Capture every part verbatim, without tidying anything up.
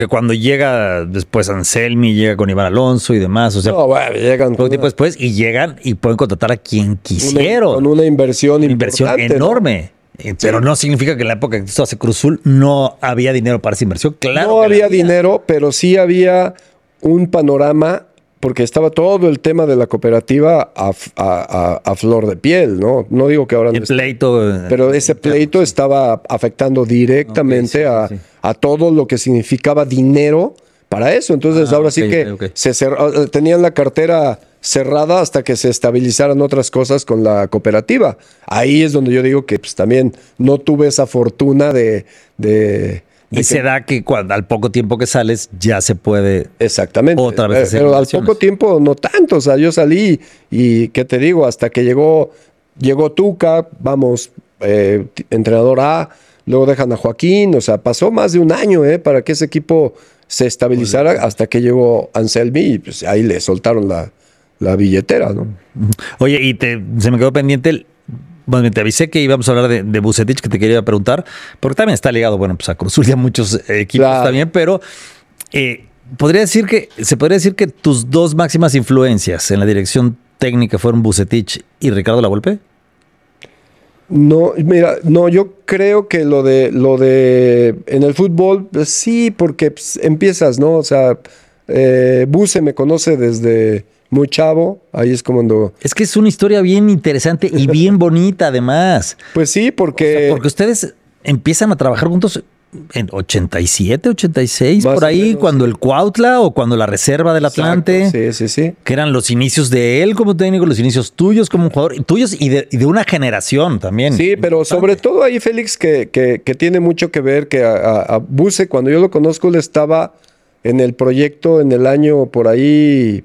Que cuando llega después Anselmi, llega con Iván Alonso y demás, o sea, no, bueno, llegan poco tiempo después y llegan y pueden contratar a quien quisieron. Una, con una inversión una inversión enorme. ¿No? Pero sí. No significa que en la época que esto hace Cruz Azul no había dinero para esa inversión. Claro. No había, había dinero, pero sí había un panorama, porque estaba todo el tema de la cooperativa a, a, a, a flor de piel, ¿no? No digo que ahora el no pleito. Esté, pero ese pleito sí. estaba afectando directamente okay, sí, sí, sí. A, a todo lo que significaba dinero para eso. Entonces, ah, ahora okay, sí que okay. se cerró, tenían la cartera cerrada hasta que se estabilizaran otras cosas con la cooperativa. Ahí es donde yo digo que pues, también no tuve esa fortuna de... de Y que, se da que cuando, al poco tiempo que sales ya se puede exactamente otra vez hacer pero al poco tiempo no tanto, o sea, yo salí y qué te digo, hasta que llegó llegó Tuca, vamos, eh, entrenador A, luego dejan a Joaquín, o sea, pasó más de un año eh, para que ese equipo se estabilizara Oye. hasta que llegó Anselmi y pues ahí le soltaron la, la billetera, ¿no? Oye, y te, se me quedó pendiente el Bueno, te avisé que íbamos a hablar de, de Vucetich, que te quería preguntar, porque también está ligado, bueno, pues a Cruz Azul y a muchos eh, equipos claro. también, pero eh, podría decir que, se podría decir que tus dos máximas influencias en la dirección técnica fueron Vucetich y Ricardo Lavolpe. No, mira, no, yo creo que lo de, lo de, en el fútbol, pues, sí, porque pues, empiezas, ¿no? O sea, eh, Buce me conoce desde muy chavo, ahí es como cuando... Es que es una historia bien interesante y bien bonita además. Pues sí, porque... O sea, porque ustedes empiezan a trabajar juntos en ochenta y siete, ochenta y seis, más por ahí, menos, cuando sí. el Cuautla o cuando la Reserva del Atlante. Exacto, sí, sí, sí. Que eran los inicios de él como técnico, los inicios tuyos como jugador, tuyos y de, y de una generación también. Sí, pero importante. Sobre todo ahí, Félix, que, que, que tiene mucho que ver que a, a, a Buce, cuando yo lo conozco, él estaba en el proyecto en el año por ahí...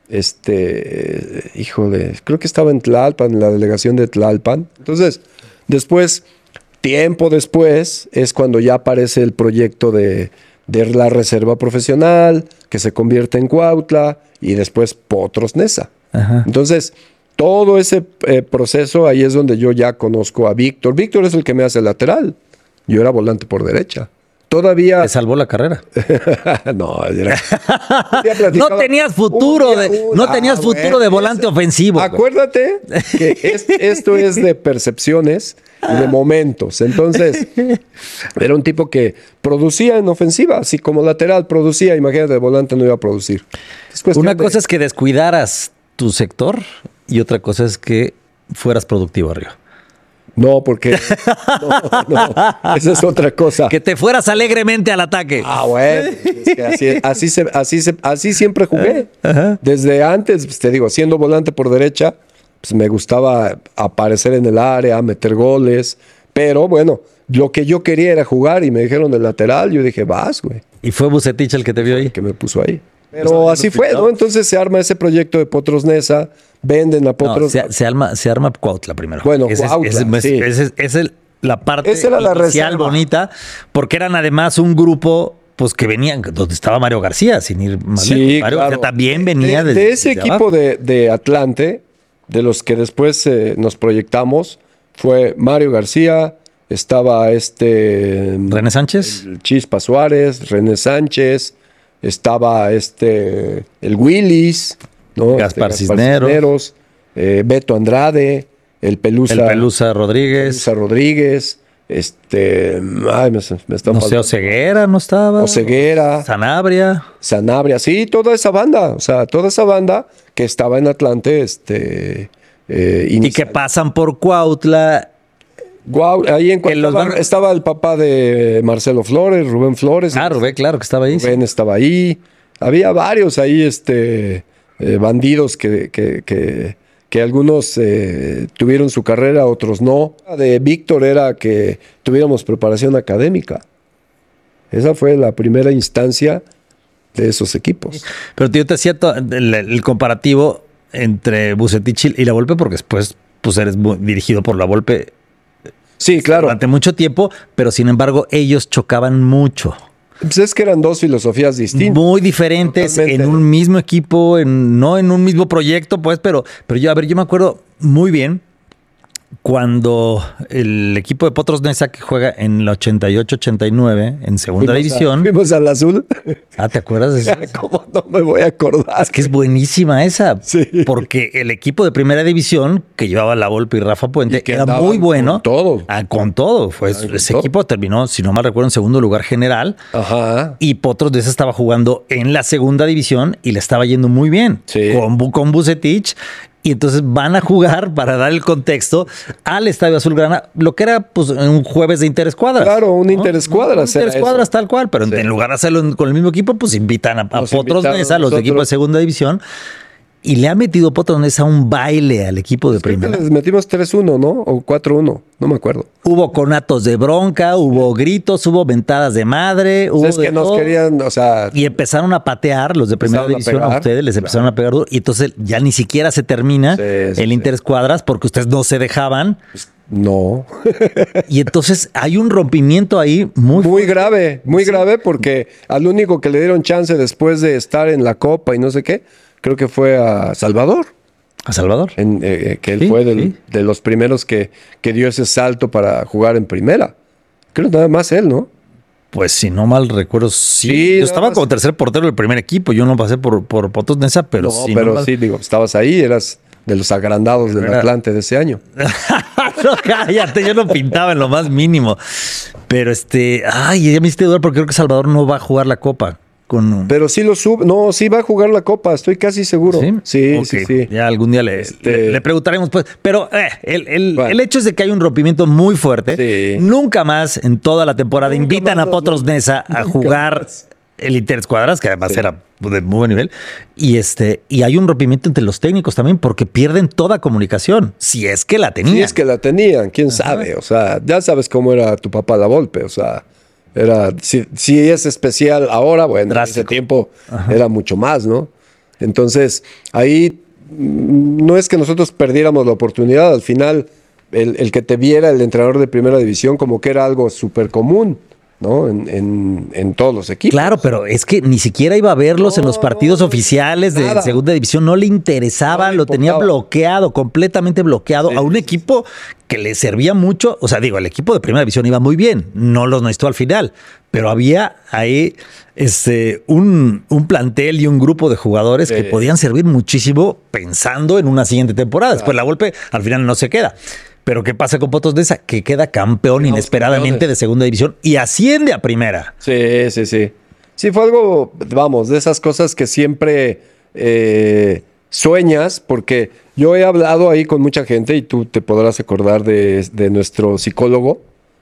Este, híjole, creo que estaba en Tlalpan, en la delegación de Tlalpan. Entonces, después, tiempo después, es cuando ya aparece el proyecto de, de la reserva profesional, que se convierte en Cuautla, y después Potros Neza. Ajá. Entonces, todo ese eh, proceso, ahí es donde yo ya conozco a Víctor. Víctor es el que me hace lateral. Yo era volante por derecha. Todavía... Te salvó la carrera. no, era... no tenías futuro, día, de, un... no tenías ah, futuro bueno, de volante es... ofensivo. Acuérdate que es, esto es de percepciones y de momentos. Entonces, era un tipo que producía en ofensiva, así como lateral producía. Imagínate, de volante no iba a producir. Es Una cosa de... es que descuidaras tu sector y otra cosa es que fueras productivo arriba. No, porque no, no, esa es otra cosa. Que te fueras alegremente al ataque. Ah, bueno, es que así, así, se, así, se, así siempre jugué. Ajá. Desde antes, pues, te digo, siendo volante por derecha, pues me gustaba aparecer en el área, meter goles. Pero bueno, lo que yo quería era jugar y me dijeron de lateral. Yo dije, vas, güey. ¿Y fue Vucetich el que te vio ahí? El que me puso ahí. Pero así fue, ¿no? Entonces se arma ese proyecto de Potros Neza, venden a Potros... No, se, se, arma, se arma Cuautla primero. Bueno, ese Cuautla, es, ese, sí. Esa es, es, es la parte esa era la inicial reserva. bonita, porque eran además un grupo pues que venían, donde estaba Mario García, sin ir más sí, lejos. Mario claro. García también venía de, de, de ese equipo de, de Atlante, de los que después eh, nos proyectamos, fue Mario García, estaba este... René Sánchez. El Chispa Suárez, René Sánchez... Estaba este el Willis, ¿no? Gaspar este, Cisneros, Cisneros eh, Beto Andrade, el Pelusa, el Pelusa Rodríguez, Pelusa Rodríguez, este, ay, me, me está no sé, Oseguera no estaba, Oseguera, Sanabria, Sanabria, sí, toda esa banda, o sea, toda esa banda que estaba en Atlante, este, eh, y que pasan por Cuautla. Wow, ahí en Cuautla van... estaba el papá de Marcelo Flores, Rubén Flores. Ah, Rubén, claro que estaba ahí. Rubén sí. estaba ahí. Había varios ahí, este, eh, bandidos que, que, que, que algunos eh, tuvieron su carrera, otros no. De Víctor era que tuviéramos preparación académica. Esa fue la primera instancia de esos equipos. Pero yo te hacía el, el comparativo entre Vucetich y Lavolpe, porque después pues eres dirigido por Lavolpe. Sí, claro. Durante mucho tiempo, pero sin embargo ellos chocaban mucho. Pues es que eran dos filosofías distintas. Muy diferentes. Totalmente. En un mismo equipo, en, no en un mismo proyecto, pues, pero, pero yo, a ver, yo me acuerdo muy bien cuando el equipo de Potros Neza, que juega en el ochenta y ocho ochenta y nueve en segunda fuimos división. A, fuimos al azul. Ah, ¿te acuerdas de eso? ¿Cómo no me voy a acordar? Es que es buenísima esa. Sí. Porque el equipo de primera división, que llevaba La Volpe y Rafa Puente, Y que era muy bueno. Con todo. Ah, con todo. Fue, Ah, con ese todo. equipo terminó, si no mal recuerdo, en segundo lugar general. Ajá. Y Potros Neza estaba jugando en la segunda división y le estaba yendo muy bien. Sí. Con, Bu- con Vucetich. Y entonces van a jugar, para dar el contexto, al Estadio Azulgrana, lo que era pues un jueves de interescuadras. Claro, un ¿no? interescuadras Un era interescuadras eso. tal cual, pero Sí. en lugar de hacerlo con el mismo equipo, pues invitan a, a Nos Potros invitaron Neza, los nosotros. equipos de segunda división, y le ha metido Potros Neza un baile al equipo de Creo que primera. les metimos tres uno, ¿no? O cuatro uno, no me acuerdo. Hubo conatos de bronca, hubo gritos, hubo ventadas de madre, hubo Es de que nos todo. querían, o sea, Y empezaron a patear los de primera Empezaron a división a, pegar, ustedes, les claro. empezaron a pegar duro. Y entonces ya ni siquiera se termina Sí, sí, el sí. interescuadras porque ustedes no se dejaban. no. Y entonces hay un rompimiento ahí muy, Muy grave, muy grave, porque al único que le dieron chance después de estar en la Copa y no sé qué, creo que fue a Salvador, a Salvador. en, eh, que él Sí, fue del- sí. de los primeros que, que dio ese salto para jugar en primera. Creo que nada más él, ¿no? Pues si no mal recuerdo, sí. Sí, Yo nada estaba más. como tercer portero del primer equipo. Yo no pasé por, por Potros Neza, pero no, sí. pero no mal- sí, digo, estabas ahí, eras de los agrandados del Era- Atlante de ese año. No, cállate, yo no pintaba en lo más mínimo. Pero este, ay, ya me hiciste dudar porque creo que Salvador no va a jugar la Copa. Con... Pero sí lo sube, no, sí va a jugar la Copa, estoy casi seguro. ¿Sí? Sí, Ok, sí, sí. Ya algún día le, Este- le- le preguntaremos, pues. Pero eh, el, el- Bueno. el hecho es de que hay un rompimiento muy fuerte. Sí. Nunca más en toda la temporada Nunca invitan más a nos- Potros Neza a nunca jugar más. el Interescuadras, que además Sí. era de muy buen nivel. Y este, y hay un rompimiento entre los técnicos también, porque pierden toda comunicación, si es que la tenían. Sí, es que la tenían, quién sabe. O sea, ya sabes cómo era tu papá La Volpe. O sea, era, si, si es especial ahora, bueno, en ese Drástico. tiempo era mucho más, ¿no? Entonces, ahí mm, no es que nosotros perdiéramos la oportunidad. Al final, el, el que te viera el entrenador de primera división como que era algo súper común, ¿no? En, en, en todos los equipos. Claro, pero es que ni siquiera iba a verlos No, en los partidos no, oficiales de nada. segunda división, no le interesaba, No le lo tenía importaba. bloqueado, completamente bloqueado Sí, a un sí, equipo que le servía mucho. O sea, digo, el equipo de primera división iba muy bien, no los necesitó al final, pero había ahí este, un, un plantel y un grupo de jugadores Sí. que podían servir muchísimo pensando en una siguiente temporada. Después la Volpe al final no se queda. Pero ¿qué pasa con Potros Neza? Que queda campeón Quedamos inesperadamente campeones. de segunda división y asciende a primera. Sí, sí, sí. Sí, fue algo, vamos, de esas cosas que siempre eh, sueñas, porque yo he hablado ahí con mucha gente y tú te podrás acordar de, de nuestro psicólogo,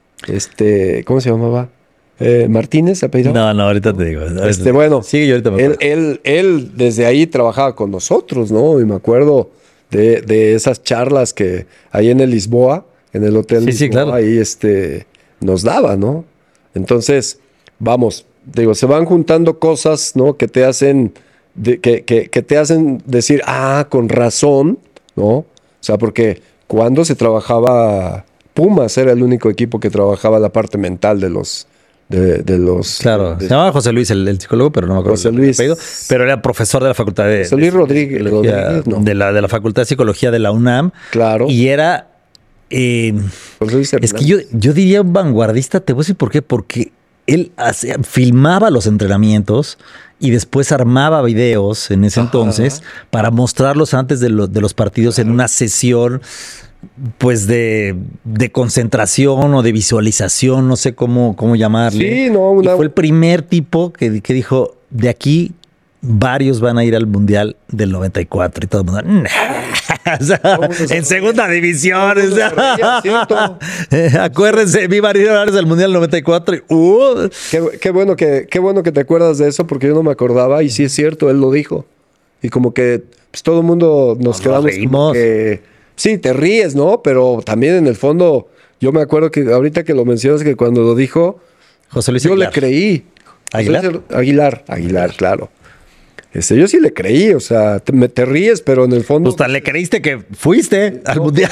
este, ¿cómo se llamaba? Eh, Martínez, ¿se apellidó? No, no, ahorita te digo. ahorita Este, te- bueno, Sigue, yo ahorita me él, acuerdo. él, él desde ahí trabajaba con nosotros, ¿no? Y me acuerdo de, de esas charlas que ahí en el Lisboa, en el Hotel Sí, sí, Lisboa, claro. ahí este, nos daba, ¿no? Entonces, vamos, digo, se van juntando cosas, ¿no? Que te hacen, de- que, que, que te hacen decir, ah, con razón, ¿no? O sea, porque cuando se trabajaba, Pumas era el único equipo que trabajaba la parte mental de los... De, de los Claro, de- se llamaba José Luis el, el psicólogo, pero no me acuerdo. José el Luis. apellido, pero era profesor de la facultad de, José Luis de- Rodríguez- de psicología, Rodríguez, ¿no? de la de la facultad de psicología de la UNAM. Claro. Y era eh, José Luis es que Hernández. yo, yo diría un vanguardista, te voy a decir por qué, porque él hacía- filmaba los entrenamientos y después armaba videos en ese Ajá. entonces para mostrarlos antes de, lo- de los partidos en una sesión pues de, de concentración o de visualización, no sé cómo, cómo llamarle. Sí, no, una- Y fue el primer tipo que, que dijo, de aquí varios van a ir al Mundial del noventa y cuatro y todo el mundo, "Nah". O sea, mundo se en segunda división. Todo el o sea. mundo se reía, ¿cierto? Eh, Acuérdense, vi varios del Mundial noventa y cuatro y, uh, Qué, qué bueno que, qué bueno que te acuerdas de eso, porque yo no me acordaba, y sí es cierto, él lo dijo. Y como que pues, todo el mundo nos, Nos quedamos como reímos. que... Sí, te ríes, ¿no? Pero también en el fondo, yo me acuerdo que ahorita que lo mencionas, que cuando lo dijo, José Luis yo Aguilar. le creí. ¿Aguilar? José Luis Aguilar, Aguilar, claro. Este, yo sí le creí, o sea, te, me, te ríes, pero en el fondo... Pues tan le creíste que fuiste al Mundial.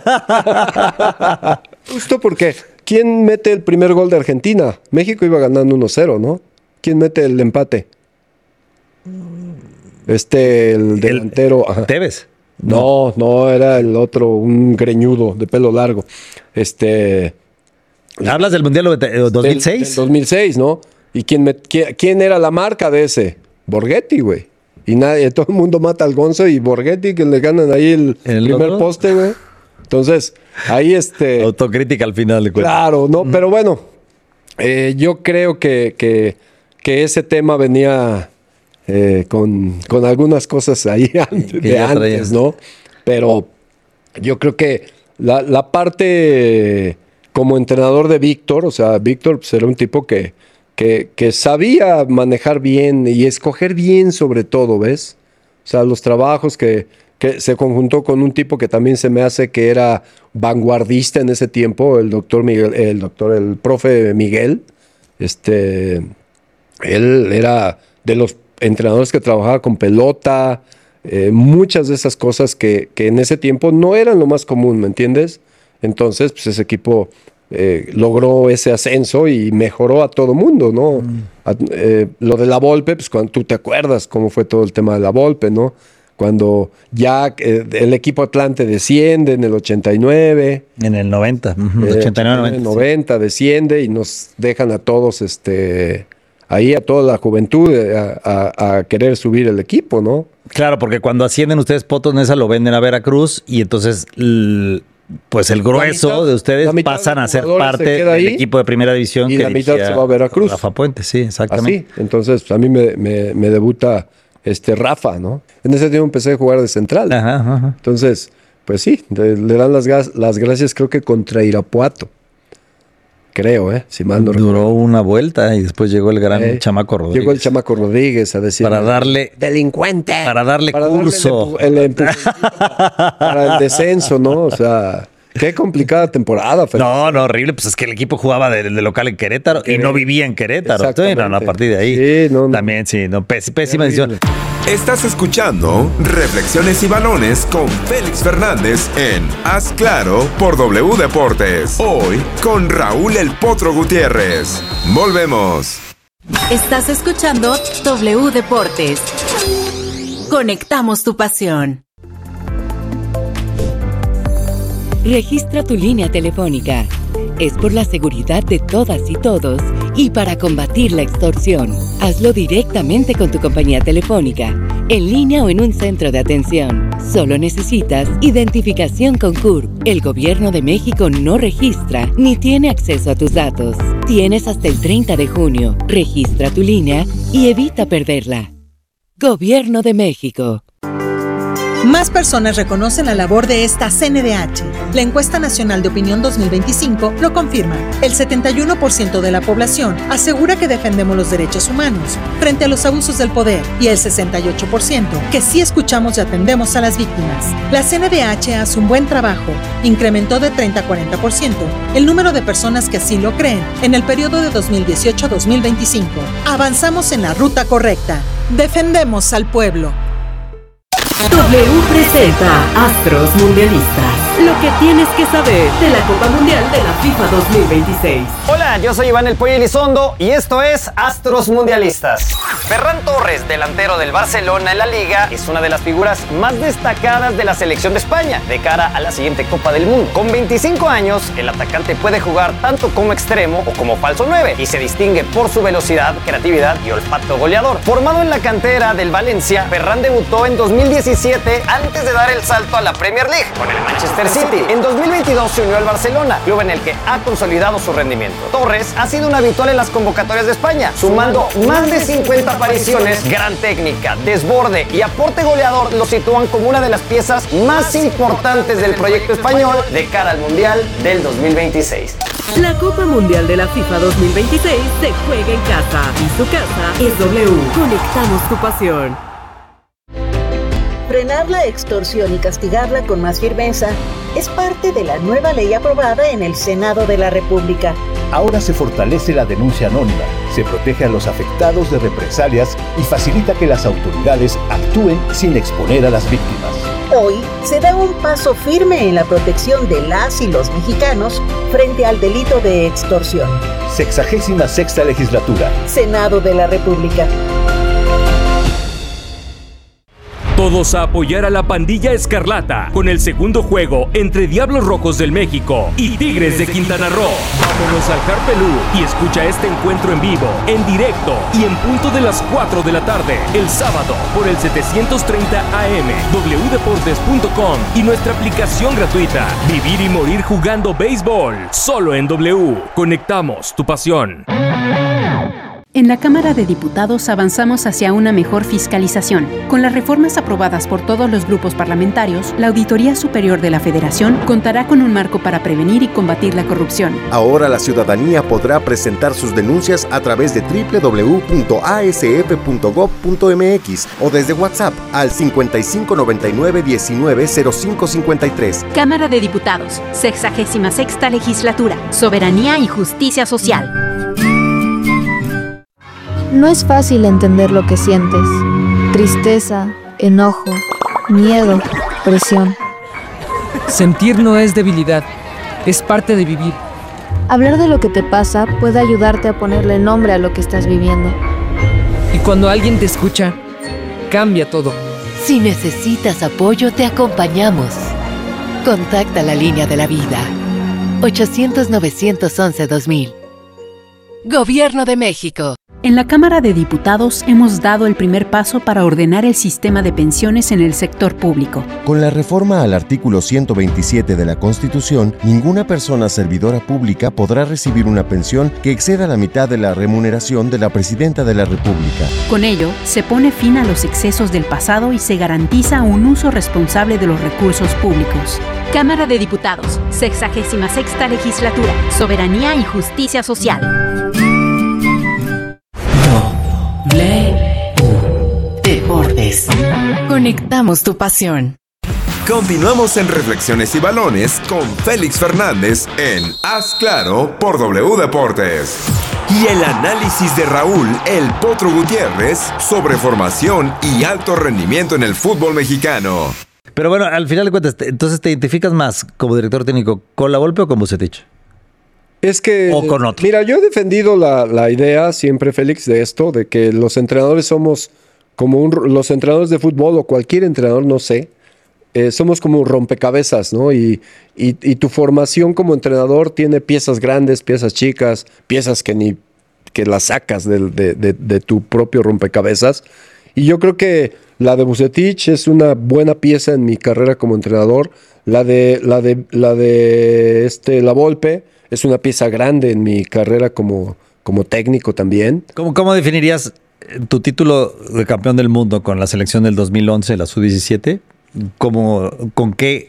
Justo porque, ¿quién mete el primer gol de Argentina? México iba ganando uno cero, ¿no? ¿Quién mete el empate? Este, el delantero. ajá. Tevez. No, no, era el otro, un greñudo de pelo largo. Este. ¿Hablas del Mundial dos mil seis? Del, del dos mil seis, ¿no? ¿Y quién, me, quién, quién era la marca de ese? Borghetti, güey. Y nadie, todo el mundo mata al Gonzo y Borghetti, que le ganan ahí el, ¿El primer otro? poste, güey. Entonces, ahí este... Autocrítica al final de cuentas. Claro, ¿no? Mm. Pero bueno, eh, yo creo que, que, que ese tema venía eh, con, con algunas cosas ahí antes, de antes, ¿no? Pero yo creo que la, la parte como entrenador de Víctor, o sea, Víctor pues, era un tipo que, que, que sabía manejar bien y escoger bien sobre todo, ¿ves? O sea, los trabajos que, que se conjuntó con un tipo que también se me hace que era vanguardista en ese tiempo, el doctor Miguel, el doctor, el profe Miguel. Este, él era de los entrenadores que trabajaba con pelota, eh, muchas de esas cosas que, que en ese tiempo no eran lo más común, ¿me entiendes? Entonces, pues ese equipo eh, logró ese ascenso y mejoró a todo mundo, ¿no? Mm. A, eh, lo de la Volpe, pues cuando tú te acuerdas cómo fue todo el tema de la Volpe, ¿no? Cuando ya eh, el equipo Atlante desciende en el ochenta y nueve. En el noventa. Uh-huh, eh, ochenta y nueve, noventa, noventa sí. Desciende y nos dejan a todos, este, ahí a toda la juventud a, a, a querer subir el equipo, ¿no? Claro, porque cuando ascienden ustedes Potos Neza lo venden a Veracruz y entonces... L- Pues el grueso mitad, de ustedes pasan a ser parte del equipo de primera división. Y que la mitad se va a Veracruz. Rafa Puente, sí, exactamente. Así, entonces a mí me, me, me debuta este Rafa, ¿no? En ese tiempo empecé a jugar de central. Ajá, ajá. Entonces, pues sí, le, le dan las, las gracias creo que contra Irapuato. Creo, ¿eh? Si mal no Duró recuerdo. una vuelta y después llegó el gran eh, Chamaco Rodríguez. Llegó el Chamaco Rodríguez a decir... Para darle... ¡Delincuente! Para darle para curso. Darle el empu- el empu- para el descenso, ¿no? O sea... Qué complicada temporada, Felipe. No, no, horrible. Pues es que el equipo jugaba de, de local en Querétaro y no vivía en Querétaro. Entonces, no, no, a partir de ahí. Sí, no, no. También, sí, no, pés, pésima decisión. Estás escuchando Reflexiones y Balones con Félix Fernández en Haz Claro por W Deportes. Hoy con Raúl El Potro Gutiérrez. Volvemos. Estás escuchando W Deportes. Conectamos tu pasión. Registra tu línea telefónica. Es por la seguridad de todas y todos y para combatir la extorsión. Hazlo directamente con tu compañía telefónica, en línea o en un centro de atención. Solo necesitas identificación con C U R P. El Gobierno de México no registra ni tiene acceso a tus datos. Tienes hasta el treinta de junio. Registra tu línea y evita perderla. Gobierno de México. Más personas reconocen la labor de esta C N D H. La encuesta nacional de opinión dos mil veinticinco lo confirma. El setenta y uno por ciento de la población asegura que defendemos los derechos humanos frente a los abusos del poder y el sesenta y ocho por ciento que sí escuchamos y atendemos a las víctimas. La C N D H hace un buen trabajo. Incrementó de treinta a cuarenta por ciento el número de personas que así lo creen en el periodo de dos mil dieciocho a dos mil veinticinco. Avanzamos en la ruta correcta. Defendemos al pueblo. W presenta Astros Mundialistas. Lo que tienes que saber de la Copa Mundial de la FIFA dos mil veintiséis. Hola, yo soy Iván El Pollo Elizondo y esto es Astros Mundialistas. Ferran Torres, delantero del Barcelona en la Liga, es una de las figuras más destacadas de la selección de España de cara a la siguiente Copa del Mundo. Con veinticinco años, el atacante puede jugar tanto como extremo o como falso nueve y se distingue por su velocidad, creatividad y olfato goleador. Formado en la cantera del Valencia, Ferran debutó en dos mil diecisiete antes de dar el salto a la Premier League con el Manchester City. En dos mil veintidós se unió al Barcelona, club en el que ha consolidado su rendimiento. Torres ha sido un habitual en las convocatorias de España, sumando más de cincuenta apariciones. Gran técnica, desborde y aporte goleador lo sitúan como una de las piezas más importantes del proyecto español de cara al Mundial del dos mil veintiséis. La Copa Mundial de la FIFA dos mil veintiséis se juega en casa y su casa es W. Conectamos tu pasión. Frenar la extorsión y castigarla con más firmeza es parte de la nueva ley aprobada en el Senado de la República. Ahora se fortalece la denuncia anónima, se protege a los afectados de represalias y facilita que las autoridades actúen sin exponer a las víctimas. Hoy se da un paso firme en la protección de las y los mexicanos frente al delito de extorsión. Sexagésima sexta legislatura. Senado de la República. Todos a apoyar a la pandilla Escarlata con el segundo juego entre Diablos Rojos del México y Tigres de Quintana Roo. Vámonos al Carpelú y escucha este encuentro en vivo, en directo y en punto de las cuatro de la tarde, el sábado, por el setecientos treinta A M, doble u deportes punto com y nuestra aplicación gratuita. Vivir y morir jugando béisbol, solo en W. Conectamos tu pasión. En la Cámara de Diputados avanzamos hacia una mejor fiscalización. Con las reformas aprobadas por todos los grupos parlamentarios, la Auditoría Superior de la Federación contará con un marco para prevenir y combatir la corrupción. Ahora la ciudadanía podrá presentar sus denuncias a través de doble u doble u doble u punto a s f punto gob punto m x o desde WhatsApp al cincuenta y cinco noventa y nueve diecinueve cero cinco cincuenta y tres. Cámara de Diputados, sexagésima sexta Legislatura, Soberanía y Justicia Social. No es fácil entender lo que sientes. Tristeza, enojo, miedo, presión. Sentir no es debilidad, es parte de vivir. Hablar de lo que te pasa puede ayudarte a ponerle nombre a lo que estás viviendo. Y cuando alguien te escucha, cambia todo. Si necesitas apoyo, te acompañamos. Contacta la línea de la vida. ochocientos novecientos once dos mil. Gobierno de México. En la Cámara de Diputados hemos dado el primer paso para ordenar el sistema de pensiones en el sector público. Con la reforma al artículo ciento veintisiete de la Constitución, ninguna persona servidora pública podrá recibir una pensión que exceda la mitad de la remuneración de la Presidenta de la República. Con ello, se pone fin a los excesos del pasado y se garantiza un uso responsable de los recursos públicos. Cámara de Diputados, sexagésima sexta Legislatura, Soberanía y Justicia Social. Deportes. Conectamos tu pasión. Continuamos en Reflexiones y Balones con Félix Fernández en Haz Claro por W Deportes. Y el análisis de Raúl El Potro Gutiérrez sobre formación y alto rendimiento en el fútbol mexicano. Pero bueno, al final de cuentas, entonces te identificas más como director técnico con La Volpe o con Vucetich. Es que, o con otro. Mira, yo he defendido la, la idea siempre, Félix, de esto, de que los entrenadores somos como un, los entrenadores de fútbol o cualquier entrenador, no sé, eh, somos como rompecabezas, ¿no? Y, y, y tu formación como entrenador tiene piezas grandes, piezas chicas, piezas que ni que las sacas de, de, de, de tu propio rompecabezas. Y yo creo que la de Vucetich es una buena pieza en mi carrera como entrenador. La de, la de, la de este, La Volpe es una pieza grande en mi carrera como, como técnico también. ¿Cómo, cómo definirías tu título de campeón del mundo con la selección del dos mil once, la sub diecisiete? ¿Cómo, con qué,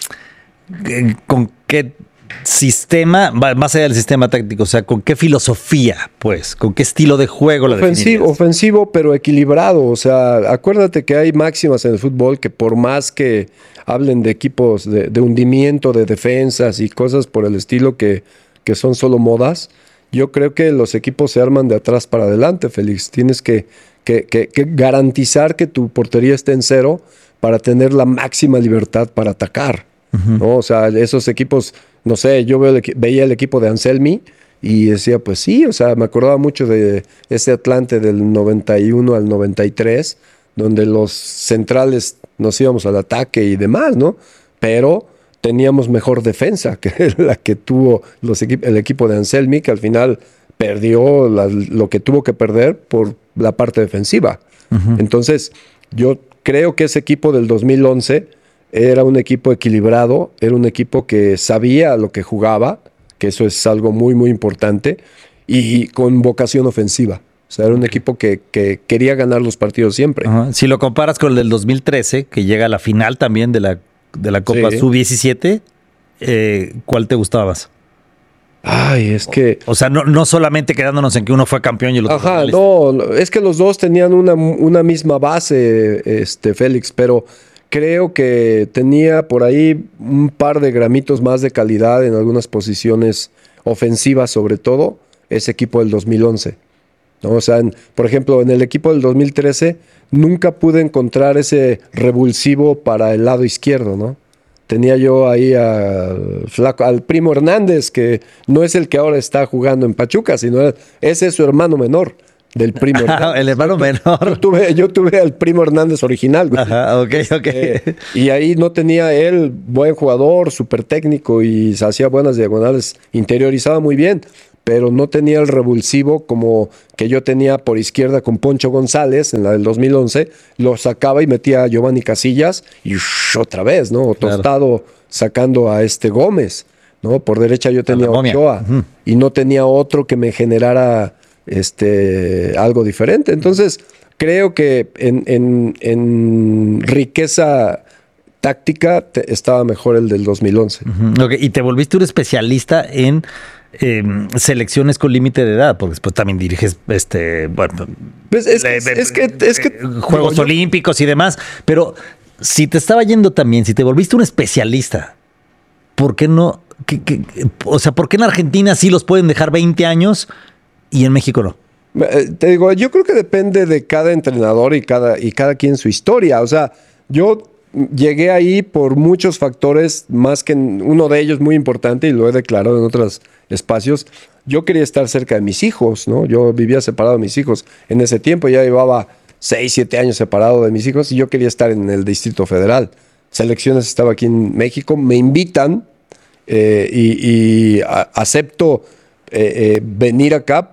con qué sistema, más allá del sistema táctico, o sea, con qué filosofía, pues, con qué estilo de juego la ofensivo, ofensivo, pero equilibrado. O sea, acuérdate que hay máximas en el fútbol que por más que hablen de equipos de, de hundimiento, de defensas y cosas por el estilo que, que son solo modas, yo creo que los equipos se arman de atrás para adelante, Félix. Tienes que, que, que, que garantizar que tu portería esté en cero para tener la máxima libertad para atacar. Uh-huh. ¿No? O sea, esos equipos, no sé, yo veo el, veía el equipo de Anselmi y decía, pues sí, o sea, me acordaba mucho de ese Atlante del noventa y uno al noventa y tres, donde los centrales nos íbamos al ataque y demás, ¿no? Pero teníamos mejor defensa que la que tuvo los equip- el equipo de Anselmi, que al final perdió la, lo que tuvo que perder por la parte defensiva. Uh-huh. Entonces, yo creo que ese equipo del dos mil once era un equipo equilibrado, era un equipo que sabía lo que jugaba, que eso es algo muy, muy importante, y con vocación ofensiva. O sea, era un equipo que, que quería ganar los partidos siempre. Uh-huh. Si lo comparas con el del dos mil trece, que llega a la final también de la, de la Copa sí. sub diecisiete, eh, ¿cuál te gustaba más? Ay, es que... O sea, no, no solamente quedándonos en que uno fue campeón y el otro... Ajá, no, es que los dos tenían una, una misma base, este, Félix, pero creo que tenía por ahí un par de gramitos más de calidad en algunas posiciones ofensivas, sobre todo, ese equipo del dos mil once. ¿No? O sea, en, por ejemplo, en el equipo del dos mil trece nunca pude encontrar ese revulsivo para el lado izquierdo, ¿no? Tenía yo ahí al, flaco, al Primo Hernández, que no es el que ahora está jugando en Pachuca, sino ese es su hermano menor. del Primo Hernández. El hermano menor. Yo tuve, yo tuve al Primo Hernández original, güey. Ajá, ok, ok. Eh, y ahí no tenía él buen jugador, súper técnico y se hacía buenas diagonales, interiorizaba muy bien, pero no tenía el revulsivo como que yo tenía por izquierda con Poncho González en la del dos mil once. Lo sacaba y metía a Giovanni Casillas y ush, otra vez, ¿no? Tostado claro. Sacando a este Gómez, ¿no? Por derecha yo tenía a Ochoa uh-huh. y no tenía otro que me generara este, algo diferente. Entonces, creo que en, en, en riqueza táctica te, estaba mejor el del dos mil once. Uh-huh. Okay. Y te volviste un especialista en eh, selecciones con límite de edad, porque después también diriges este, bueno, pues es, de, de, es que, es que Juegos yo, Olímpicos y demás. Pero si te estaba yendo también, si te volviste un especialista, ¿por qué no? ¿Qué, qué, o sea, ¿por qué en Argentina sí los pueden dejar veinte años y en México no? Te digo, yo creo que depende de cada entrenador y cada, y cada quien su historia. O sea, yo llegué ahí por muchos factores, más que uno de ellos muy importante, y lo he declarado en otros espacios. Yo quería estar cerca de mis hijos, ¿no? Yo vivía separado de mis hijos. En ese tiempo ya llevaba seis, siete años separado de mis hijos y yo quería estar en el Distrito Federal. Selecciones estaba aquí en México, me invitan eh, y, y a, acepto eh, eh, venir acá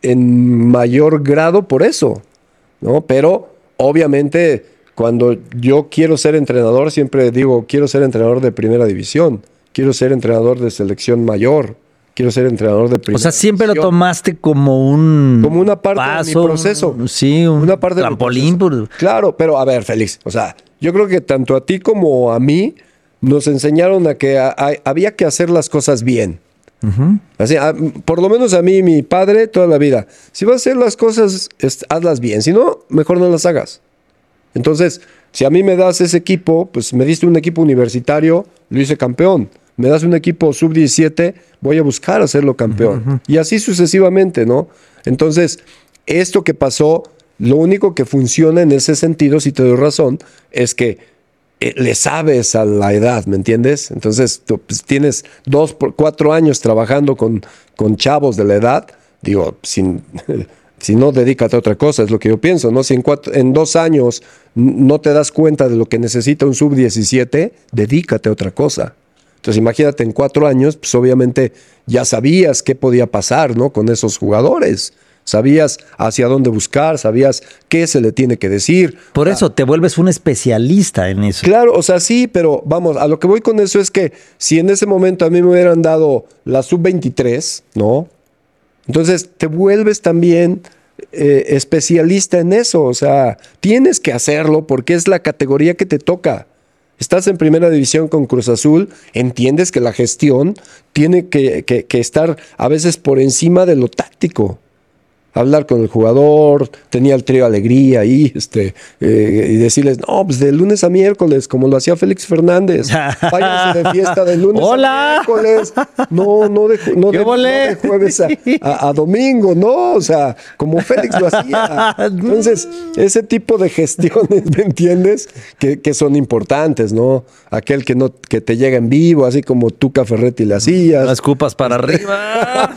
en mayor grado por eso, ¿no? Pero obviamente cuando yo quiero ser entrenador, siempre digo, quiero ser entrenador de primera división, quiero ser entrenador de selección mayor, quiero ser entrenador de primera O sea, siempre división. Lo tomaste como un Como una parte paso, de mi proceso. Un, sí, un una parte trampolín. Por... Claro, pero a ver, Félix, o sea, yo creo que tanto a ti como a mí nos enseñaron a que a, a, había que hacer las cosas bien. Uh-huh. Así, a, por lo menos a mí, mi padre, toda la vida. Si vas a hacer las cosas, es, hazlas bien. Si no, mejor no las hagas. Entonces, si a mí me das ese equipo, pues me diste un equipo universitario, lo hice campeón. Me das un equipo sub diecisiete, voy a buscar hacerlo campeón. Uh-huh. Y así sucesivamente, ¿no? Entonces, esto que pasó, lo único que funciona en ese sentido, si te doy razón, es que Eh, le sabes a la edad, ¿me entiendes? Entonces, tú pues, tienes dos, cuatro años trabajando con, con chavos de la edad, digo, sin, si no, dedícate a otra cosa, es lo que yo pienso, ¿no? Si en, cuatro, en dos años no te das cuenta de lo que necesita un sub diecisiete, dedícate a otra cosa. Entonces, imagínate, en cuatro años, pues obviamente ya sabías qué podía pasar, ¿no? Con esos jugadores. Sabías hacia dónde buscar, sabías qué se le tiene que decir. Por eso te vuelves un especialista en eso. Claro, o sea, sí, pero vamos, a lo que voy con eso es que si en ese momento a mí me hubieran dado la sub veintitrés, ¿no? Entonces te vuelves también eh, especialista en eso. O sea, tienes que hacerlo porque es la categoría que te toca. Estás en primera división con Cruz Azul, entiendes que la gestión tiene que, que, que estar a veces por encima de lo táctico. Hablar con el jugador, tenía el trío Alegría ahí, este, eh, y decirles, no, pues de lunes a miércoles, como lo hacía Félix Fernández. Váyanse de fiesta de lunes ¡Hola! a miércoles. No, no de, no de, no de jueves a, a, a domingo, no, o sea, como Félix lo hacía. Entonces, ese tipo de gestiones, ¿me entiendes? Que, que son importantes, ¿no? Aquel que no, que te llega en vivo, así como Tuca Ferretti le hacías. Las cupas para arriba.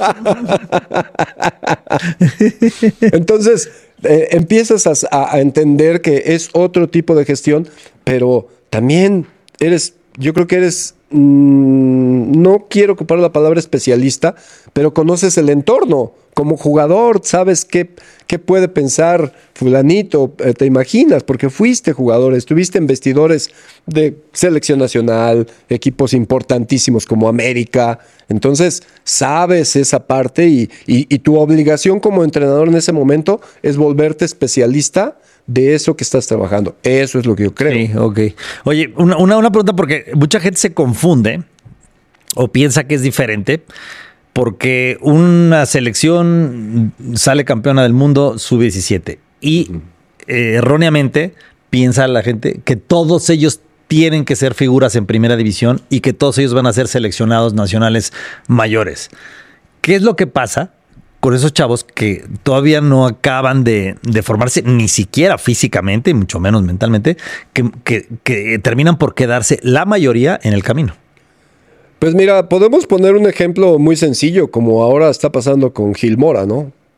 Entonces, eh, empiezas a, a entender que es otro tipo de gestión, pero también eres, yo creo que eres, mmm, no quiero ocupar la palabra especialista, pero conoces el entorno. Como jugador, sabes qué, qué puede pensar fulanito, eh, te imaginas, porque fuiste jugador, estuviste en vestidores de selección nacional, equipos importantísimos como América, entonces sabes esa parte y, y, y tu obligación como entrenador en ese momento es volverte especialista de eso que estás trabajando. Eso es lo que yo creo. Sí, ok. Oye, una, una, una pregunta, porque mucha gente se confunde o piensa que es diferente. Porque una selección sale campeona del mundo sub diecisiete y eh, erróneamente piensa la gente que todos ellos tienen que ser figuras en primera división y que todos ellos van a ser seleccionados nacionales mayores. ¿Qué es lo que pasa con esos chavos que todavía no acaban de, de formarse ni siquiera físicamente, mucho menos mentalmente, que, que, que terminan por quedarse la mayoría en el camino? Pues mira, podemos poner un ejemplo muy sencillo, como ahora está pasando con Gil Mora, ¿no?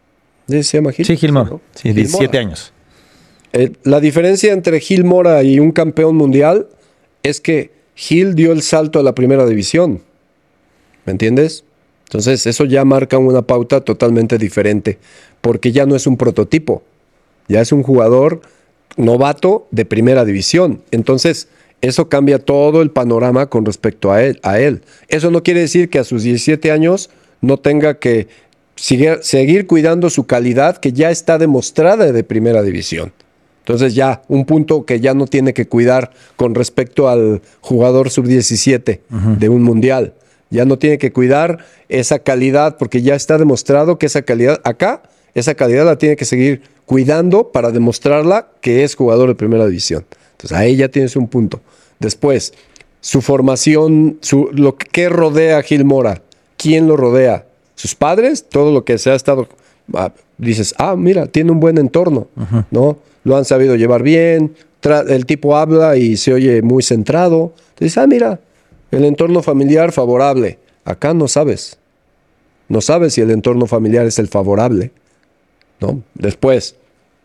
¿Se llama Gil? Sí, Gil Mora. ¿no? Sí, Gil diecisiete Mora. años. Eh, la diferencia entre Gil Mora y un campeón mundial es que Gil dio el salto a la primera división. ¿Me entiendes? Entonces, eso ya marca una pauta totalmente diferente, porque ya no es un prototipo, ya es un jugador novato de primera división. Entonces, eso cambia todo el panorama con respecto a él, a él. Eso no quiere decir que a sus diecisiete años no tenga que seguir, seguir cuidando su calidad, que ya está demostrada de primera división. Entonces ya, un punto que ya no tiene que cuidar con respecto al jugador sub diecisiete uh-huh. de un mundial. Ya no tiene que cuidar esa calidad, porque ya está demostrado que esa calidad, acá, esa calidad la tiene que seguir cuidando para demostrarla que es jugador de primera división. Entonces ahí ya tienes un punto. Después, su formación, su, lo que rodea a Gil Mora. ¿Quién lo rodea? ¿Sus padres? Todo lo que se ha estado... Ah, dices, ah, mira, tiene un buen entorno, uh-huh. ¿no? Lo han sabido llevar bien, tra- el tipo habla y se oye muy centrado. Dices, ah, mira, el entorno familiar favorable. Acá no sabes. No sabes si el entorno familiar es el favorable, ¿no? Después,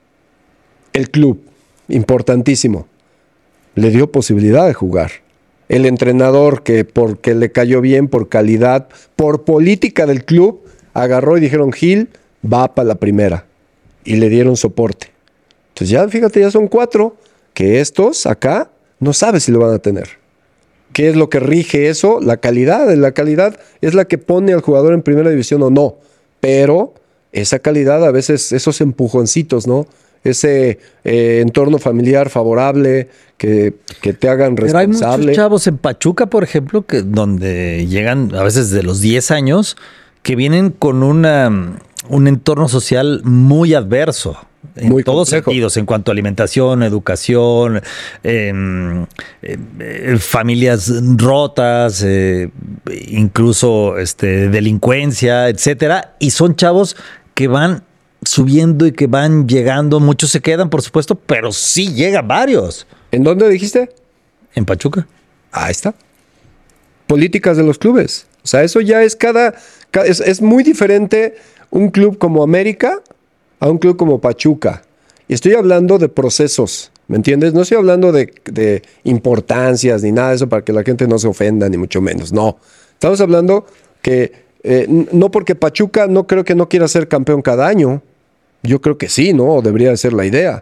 el club, importantísimo, le dio posibilidad de jugar. El entrenador que porque le cayó bien, por calidad, por política del club, agarró y dijeron, Gil va para la primera. Y le dieron soporte. Entonces ya, fíjate, ya son cuatro que estos acá no sabes si lo van a tener. ¿Qué es lo que rige eso? La calidad. La calidad es la que pone al jugador en primera división o no. Pero esa calidad, a veces, esos empujoncitos, ¿no? Ese eh, entorno familiar favorable, que, que te hagan responsable. Pero hay muchos chavos en Pachuca, por ejemplo, que donde llegan a veces de los diez años, que vienen con una, un entorno social muy adverso. En muy todos complejo. Sentidos, en cuanto a alimentación, educación, eh, eh, familias rotas, eh, incluso este, delincuencia, etcétera. Y son chavos que van subiendo y que van llegando. Muchos se quedan, por supuesto, pero sí llegan varios. ¿En dónde dijiste? En Pachuca. Ahí está. Políticas de los clubes. O sea, eso ya es cada... cada es, es muy diferente un club como América a un club como Pachuca. Y estoy hablando de procesos, ¿me entiendes? No estoy hablando de, de importancias ni nada de eso para que la gente no se ofenda, ni mucho menos. No. Estamos hablando que eh, no porque Pachuca no creo que no quiera ser campeón cada año. Yo creo que sí, ¿no? Debería de ser la idea.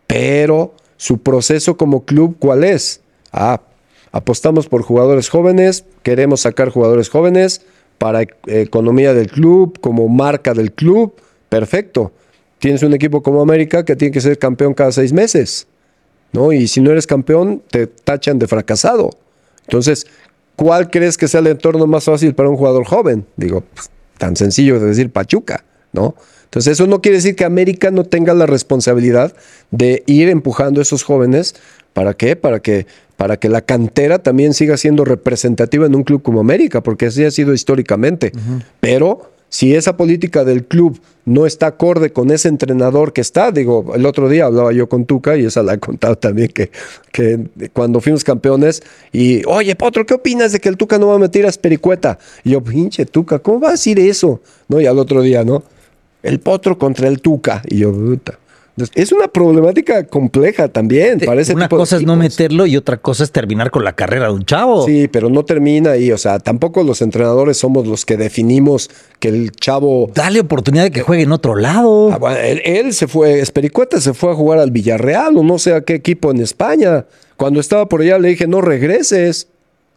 Pero su proceso como club, ¿cuál es? Ah, apostamos por jugadores jóvenes, queremos sacar jugadores jóvenes para eh, economía del club, como marca del club. Perfecto. Tienes un equipo como América que tiene que ser campeón cada seis meses, ¿no? Y si no eres campeón, te tachan de fracasado. Entonces, ¿cuál crees que sea el entorno más fácil para un jugador joven? Digo, pues, tan sencillo de decir Pachuca, ¿no? Entonces, eso no quiere decir que América no tenga la responsabilidad de ir empujando a esos jóvenes. ¿Para qué? Para que, para que la cantera también siga siendo representativa en un club como América, porque así ha sido históricamente. Uh-huh. Pero si esa política del club no está acorde con ese entrenador que está, digo, el otro día hablaba yo con Tuca y esa la he contado también, que, que cuando fuimos campeones y, oye, Potro, ¿qué opinas de que el Tuca no va a meter a Espericueta? Y yo, pinche Tuca, ¿cómo va a decir eso? ¿No? Y al otro día, ¿no? El Potro contra el Tuca. Y yo, puta. Es una problemática compleja también. Para ese una tipo cosa de es no meterlo y otra cosa es terminar con la carrera de un chavo. Sí, pero no termina ahí. O sea, tampoco los entrenadores somos los que definimos que el chavo... Dale oportunidad de que juegue en otro lado. Ah, bueno, él, él se fue, Espericueta se fue a jugar al Villarreal o no sé a qué equipo en España. Cuando estaba por allá le dije, no regreses.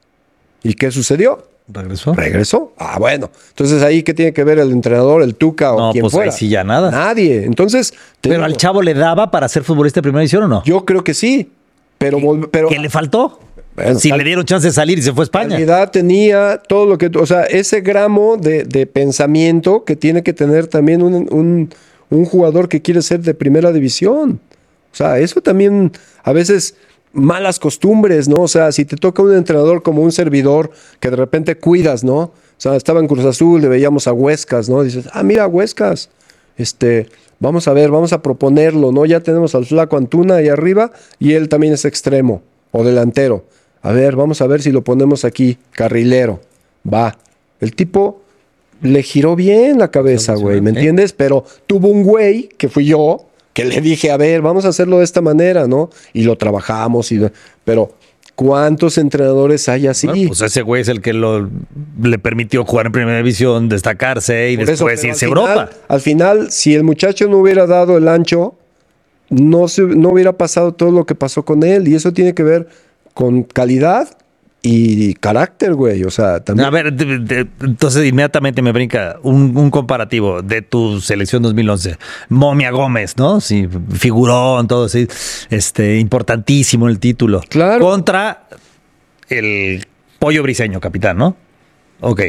¿Y qué sucedió? ¿Regresó? ¿Regresó? Ah, bueno. Entonces, ¿ahí qué tiene que ver el entrenador, el Tuca o no, quien pues fuera? Ahí sí ya nada. Nadie. Entonces... ¿Pero digo, al chavo le daba para ser futbolista de primera división o no? Yo creo que sí. Pero... ¿Qué, pero, ¿qué le faltó? Bueno, si tal, le dieron chance de salir y se fue a España. Calidad tenía, todo lo que... O sea, ese gramo de, de pensamiento que tiene que tener también un, un, un jugador que quiere ser de primera división. O sea, eso también a veces... malas costumbres, ¿no? O sea, si te toca un entrenador como un servidor que de repente cuidas, ¿no? O sea, estaba en Cruz Azul, le veíamos a Huescas, ¿no? Dices, ah, mira, Huescas, este, vamos a ver, vamos a proponerlo, ¿no? Ya tenemos al flaco Antuna ahí arriba y él también es extremo o delantero. A ver, vamos a ver si lo ponemos aquí, carrilero. Va. El tipo le giró bien la cabeza, güey, ¿me entiendes? Pero tuvo un güey, que fui yo, que le dije, a ver, vamos a hacerlo de esta manera, ¿no? Y lo trabajamos, y pero ¿cuántos entrenadores hay así? Bueno, pues ese güey es el que lo, le permitió jugar en Primera División, destacarse y Por después eso, irse a al final, Europa. Al final, si el muchacho no hubiera dado el ancho, no, se, no hubiera pasado todo lo que pasó con él. Y eso tiene que ver con calidad y carácter, güey. O sea, también. A ver, de, de, entonces inmediatamente me brinca un, un comparativo de tu selección dos mil once. Momia Gómez, ¿no? Sí, figurón, todo así. Este, importantísimo el título. Claro. Contra el Pollo Briseño, capitán, ¿no? Ok.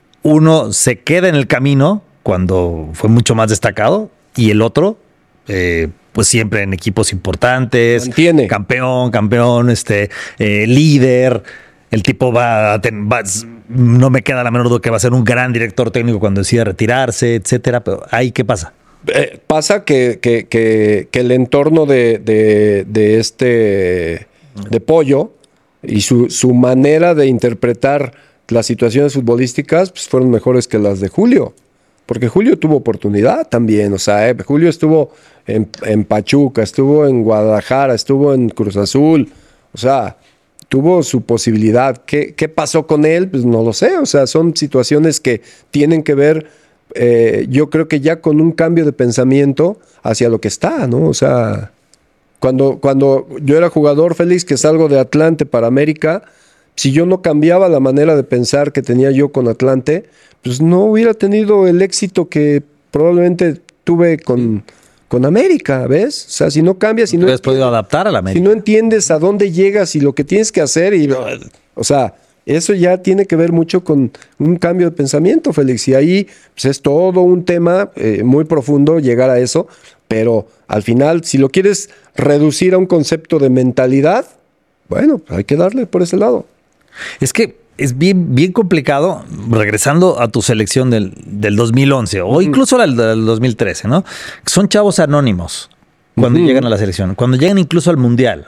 Uno se queda en el camino cuando fue mucho más destacado y el otro, eh, pues siempre en equipos importantes. Mantiene. Campeón, campeón, este, eh, líder. El tipo va a ten, va, no me queda la menor duda que va a ser un gran director técnico cuando decida retirarse, etcétera. Pero ahí, ¿qué pasa? Eh, pasa que, que, que, que el entorno de, de, de este de Pollo y su, su manera de interpretar las situaciones futbolísticas pues fueron mejores que las de Julio. Porque Julio tuvo oportunidad también. O sea, eh, Julio estuvo en, en Pachuca, estuvo en Guadalajara, estuvo en Cruz Azul. O sea, tuvo su posibilidad. ¿Qué, qué pasó con él? Pues no lo sé. O sea, son situaciones que tienen que ver, eh, yo creo que ya con un cambio de pensamiento hacia lo que está, ¿no? O sea, cuando, cuando yo era jugador, Félix, que salgo de Atlante para América, si yo no cambiaba la manera de pensar que tenía yo con Atlante, pues no hubiera tenido el éxito que probablemente tuve con... con América, ¿ves? O sea, si no cambias, si no has podido adaptar a la América. Si no entiendes a dónde llegas y lo que tienes que hacer, y, o sea, eso ya tiene que ver mucho con un cambio de pensamiento, Félix. Y ahí pues, es todo un tema eh, muy profundo llegar a eso, pero al final, si lo quieres reducir a un concepto de mentalidad, bueno, hay que darle por ese lado. Es que es bien, bien complicado, regresando a tu selección del, del dos mil once o incluso la del dos mil trece, ¿no? Son chavos anónimos cuando uh-huh. llegan a la selección. Cuando llegan incluso al Mundial,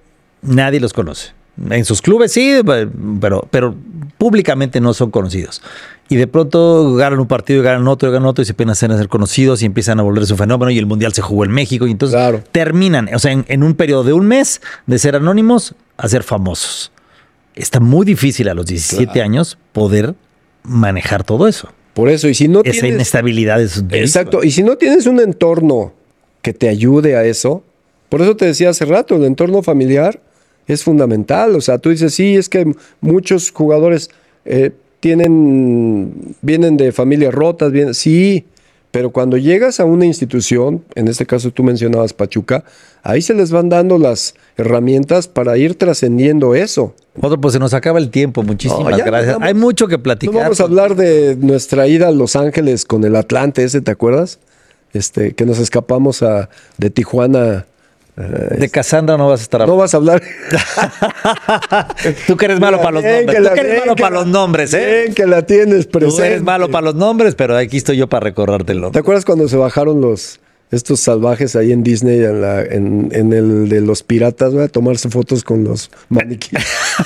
nadie los conoce. En sus clubes sí, pero, pero públicamente no son conocidos. Y de pronto ganan un partido y ganan otro y ganan otro y se empiezan a ser, a ser conocidos y empiezan a volver su fenómeno y el Mundial se jugó en México y entonces claro. terminan, o sea, en, en un periodo de un mes de ser anónimos a ser famosos. Está muy difícil a los diecisiete claro. años poder manejar todo eso. Por eso, y si no Esa tienes... inestabilidad es... Exacto, y si no tienes un entorno que te ayude a eso, por eso te decía hace rato, el entorno familiar es fundamental. O sea, tú dices, sí, es que muchos jugadores eh, tienen, vienen de familias rotas, vienen, sí, pero cuando llegas a una institución, en este caso tú mencionabas Pachuca, ahí se les van dando las herramientas para ir trascendiendo eso. Otro, pues se nos acaba el tiempo. Muchísimas no, gracias. Vamos, hay mucho que platicar. No vamos a hablar de nuestra ida a Los Ángeles con el Atlante ese, ¿te acuerdas? Este, que nos escapamos a, de Tijuana. Uh, de Cassandra no vas a estar hablando. No vas a hablar. Tú que eres malo para los nombres. Tú que eres malo para los nombres, ¿eh? Bien que la tienes presente. Tú eres malo para los nombres, pero aquí estoy yo para recordártelo. ¿Te acuerdas cuando se bajaron los estos salvajes ahí en Disney, en, la, en, en el de los piratas, ¿verdad? A tomarse fotos con los maniquíes?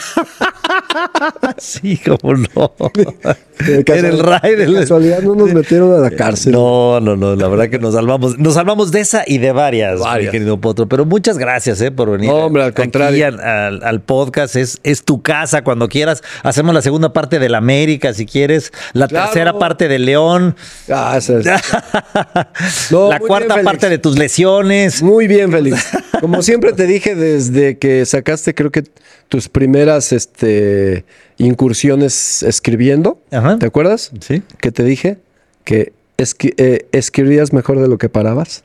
Sí, cómo no. De en el raid. De casualidad no nos metieron a la cárcel. No, no, no. La verdad que nos salvamos. Nos salvamos de esa y de varias, varias. mi querido Potro. Pero muchas gracias eh, por venir. No, hombre, al contrario. Aquí al, al, al podcast. Es, es tu casa cuando quieras. Hacemos la segunda parte de la América, si quieres. La claro. tercera parte de León. Ah, esa es. No, la cuarta bien, parte de tus lesiones. Muy bien, Félix. Como siempre te dije desde que sacaste, creo que tus primeras este, incursiones escribiendo. Ajá. ¿Te acuerdas? Sí. Que te dije que esqui- eh, escribías mejor de lo que parabas.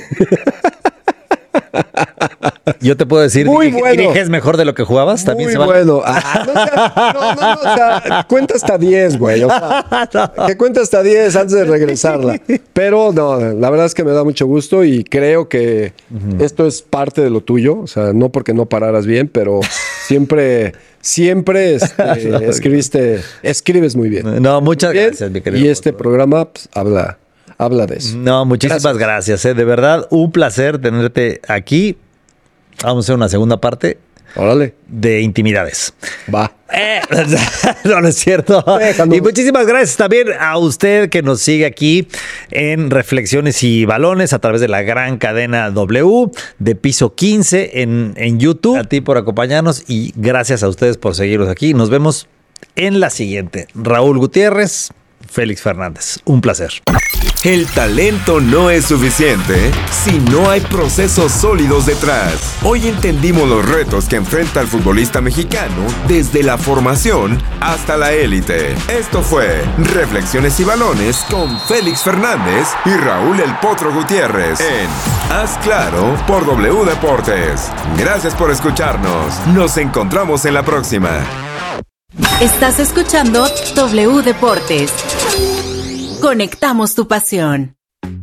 Yo te puedo decir, muy dirige, bueno. ¿Diriges mejor de lo que jugabas? ¿También muy se vale? bueno. Ah, no, sea, no, no, no, o sea, cuenta hasta diez, güey. O sea, no. Que cuenta hasta diez antes de regresarla. Pero no, la verdad es que me da mucho gusto y creo que uh-huh. esto es parte de lo tuyo. O sea, no porque no pararas bien, pero siempre... Siempre este, escribiste, escribes muy bien. No, muchas bien, gracias, mi querido. Y este programa pues, habla, habla de eso. No, muchísimas gracias, gracias eh. De verdad, un placer tenerte aquí. Vamos a hacer una segunda parte. Órale. De intimidades. Va. Eh, no, no es cierto. Déjalo. Y muchísimas gracias también a usted que nos sigue aquí en Reflexiones y Balones a través de la gran cadena W de Piso quince en, en YouTube. A ti por acompañarnos y gracias a ustedes por seguirnos aquí. Nos vemos en la siguiente. Raúl Gutiérrez, Félix Fernández. Un placer. El talento no es suficiente si no hay procesos sólidos detrás. Hoy entendimos los retos que enfrenta el futbolista mexicano desde la formación hasta la élite. Esto fue Reflexiones y Balones con Félix Fernández y Raúl El Potro Gutiérrez en Haz Claro por W Deportes. Gracias por escucharnos. Nos encontramos en la próxima. Estás escuchando W Deportes. Conectamos tu pasión.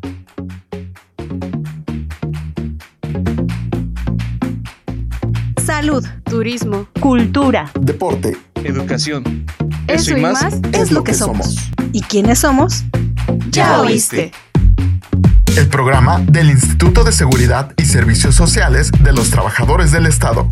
Salud, turismo, cultura, deporte, educación. Eso, Eso y más, más es lo que somos. somos. ¿Y quiénes somos? Ya oíste. El programa del Instituto de Seguridad y Servicios Sociales de los Trabajadores del Estado.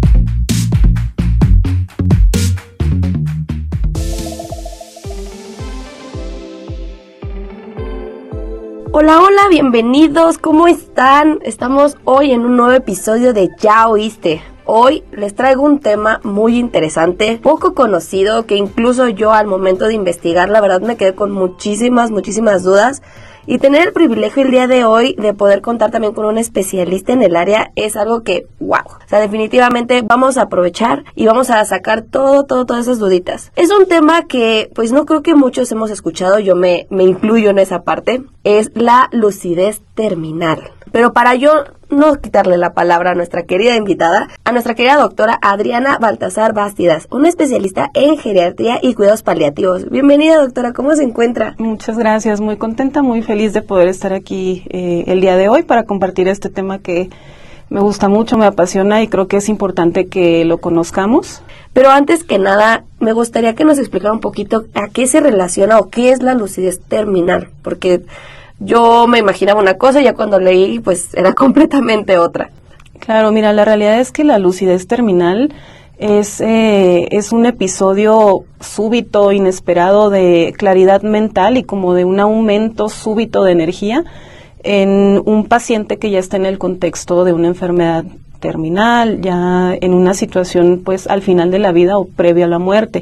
Hola, hola, bienvenidos, ¿cómo están? Estamos hoy en un nuevo episodio de Ya Oíste. Hoy les traigo un tema muy interesante, poco conocido, que incluso yo al momento de investigar, la verdad me quedé con muchísimas, muchísimas dudas. Y tener el privilegio el día de hoy de poder contar también con un especialista en el área es algo que, wow. O sea, definitivamente vamos a aprovechar y vamos a sacar todo, todo, todas esas duditas. Es un tema que, pues no creo que muchos hemos escuchado, yo me, me incluyo en esa parte, es la lucidez terminal. Pero para yo no quitarle la palabra a nuestra querida invitada, a nuestra querida doctora Adriana Baltasar Bástidas, una especialista en geriatría y cuidados paliativos. Bienvenida, doctora, ¿cómo se encuentra? Muchas gracias, muy contenta, muy feliz de poder estar aquí eh, el día de hoy para compartir este tema que me gusta mucho, me apasiona y creo que es importante que lo conozcamos. Pero antes que nada, me gustaría que nos explicara un poquito a qué se relaciona o qué es la lucidez terminal, porque yo me imaginaba una cosa y ya cuando leí, pues era completamente otra. Claro, mira, la realidad es que la lucidez terminal es, eh, es un episodio súbito, inesperado de claridad mental y como de un aumento súbito de energía en un paciente que ya está en el contexto de una enfermedad terminal, ya en una situación pues al final de la vida o previo a la muerte.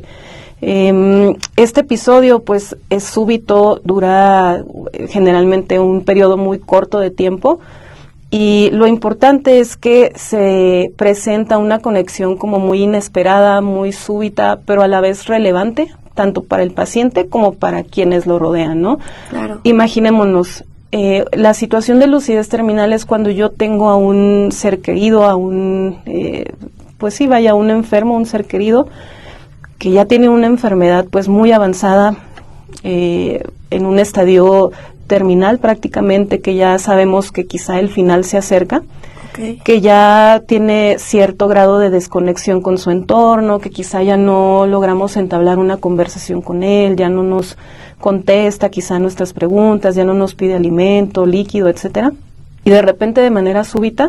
Este episodio pues es súbito, dura generalmente un periodo muy corto de tiempo y lo importante es que se presenta una conexión como muy inesperada, muy súbita, pero a la vez relevante, tanto para el paciente como para quienes lo rodean, ¿no? Claro. Imaginémonos, eh, la situación de lucidez terminal es cuando yo tengo a un ser querido, a un, eh, pues sí, vaya, un enfermo, un ser querido, que ya tiene una enfermedad pues muy avanzada, eh, en un estadio terminal prácticamente, que ya sabemos que quizá el final se acerca, okay, que ya tiene cierto grado de desconexión con su entorno, que quizá ya no logramos entablar una conversación con él, ya no nos contesta quizá nuestras preguntas, ya no nos pide alimento, líquido, etcétera, y de repente de manera súbita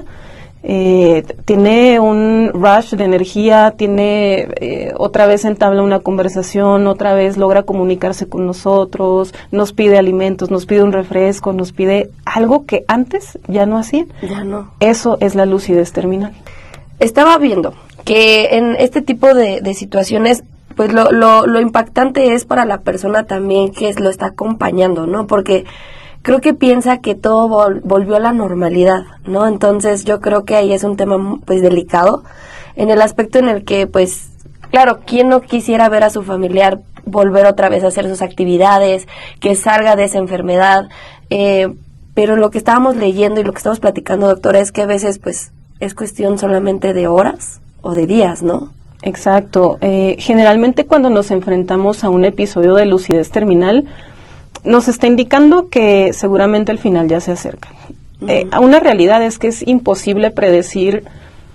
Eh, tiene un rush de energía, tiene eh, otra vez entabla una conversación, otra vez logra comunicarse con nosotros, nos pide alimentos, nos pide un refresco, nos pide algo que antes ya no hacía. Ya no. Eso es la lucidez terminal. Estaba viendo que en este tipo de, de situaciones, pues lo, lo, lo impactante es para la persona también que lo está acompañando, ¿no? Porque creo que piensa que todo vol- volvió a la normalidad, ¿no? Entonces yo creo que ahí es un tema pues delicado, en el aspecto en el que pues, claro, ¿quién no quisiera ver a su familiar volver otra vez a hacer sus actividades, que salga de esa enfermedad? Eh, pero lo que estábamos leyendo y lo que estamos platicando, doctora, es que a veces pues es cuestión solamente de horas o de días, ¿no? Exacto. Eh, generalmente cuando nos enfrentamos a un episodio de lucidez terminal, nos está indicando que seguramente el final ya se acerca. Uh-huh. Eh, una realidad es que es imposible predecir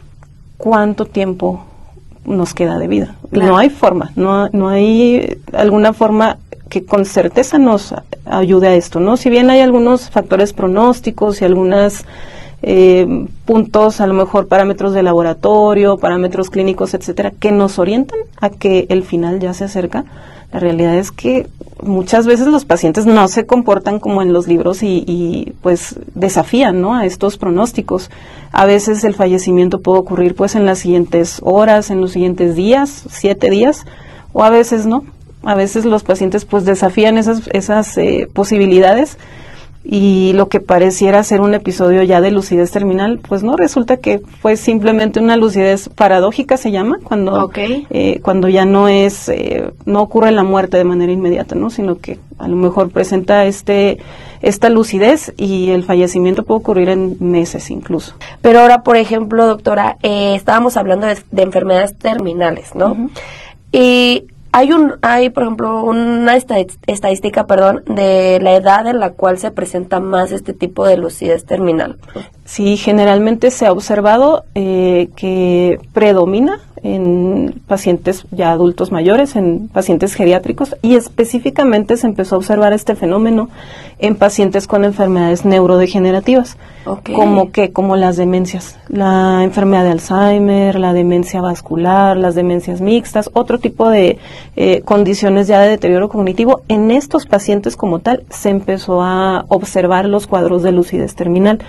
cuánto tiempo nos queda de vida. Claro. No hay forma, no, no hay alguna forma que con certeza nos ayude a esto, ¿no? Si bien hay algunos factores pronósticos y algunas eh, puntos, a lo mejor parámetros de laboratorio, parámetros clínicos, etcétera, que nos orientan a que el final ya se acerca. La realidad es que muchas veces los pacientes no se comportan como en los libros y, y pues desafían, ¿no?, a estos pronósticos. A veces el fallecimiento puede ocurrir pues en las siguientes horas, en los siguientes días, siete días, o a veces no. A veces los pacientes pues desafían esas, esas eh, posibilidades, y lo que pareciera ser un episodio ya de lucidez terminal, pues no, resulta que fue simplemente una lucidez paradójica, se llama, cuando okay. eh, cuando ya no es, eh, no ocurre la muerte de manera inmediata, ¿no?, sino que a lo mejor presenta este esta lucidez y el fallecimiento puede ocurrir en meses incluso. Pero ahora, por ejemplo, doctora, eh, estábamos hablando de, de enfermedades terminales, ¿no? Uh-huh. Y Hay, un, hay por ejemplo, una estadística, perdón, de la edad en la cual se presenta más este tipo de lucidez terminal. Sí, generalmente se ha observado eh, que predomina en pacientes ya adultos mayores, en pacientes geriátricos, y específicamente se empezó a observar este fenómeno en pacientes con enfermedades neurodegenerativas, okay. como que como las demencias, la enfermedad de Alzheimer, la demencia vascular, las demencias mixtas, otro tipo de eh, condiciones ya de deterioro cognitivo. En estos pacientes como tal se empezó a observar los cuadros de lucidez terminal.